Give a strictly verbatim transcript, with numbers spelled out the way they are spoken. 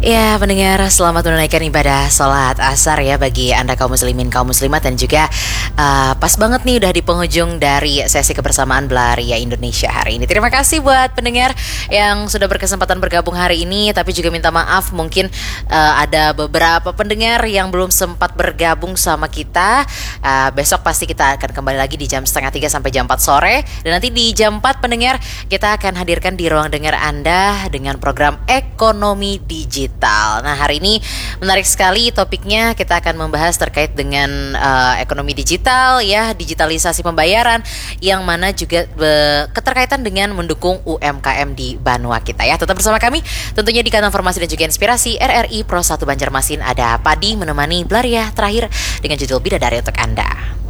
Ya, pendengar, selamat menunaikan ibadah sholat asar ya bagi Anda kaum muslimin, kaum muslimat, dan juga uh, pas banget nih udah di penghujung dari sesi kebersamaan Belaria Indonesia hari ini. Terima kasih buat pendengar yang sudah berkesempatan bergabung hari ini, tapi juga minta maaf mungkin uh, ada beberapa pendengar yang belum sempat bergabung sama kita. Uh, besok pasti kita akan kembali lagi di jam setengah tiga sampai jam empat sore, dan nanti di jam empat pendengar kita akan hadirkan di ruang dengar Anda dengan program Ekonomi Digital. Nah, hari ini menarik sekali topiknya. Kita akan membahas terkait dengan uh, ekonomi digital ya, digitalisasi pembayaran, yang mana juga be- keterkaitan dengan mendukung U M K M di Banua kita ya. Tetap bersama kami tentunya di kanal informasi dan juga inspirasi R R I Pro satu Banjarmasin. Ada Padi menemani Belaria terakhir dengan judul Bidadari untuk Anda.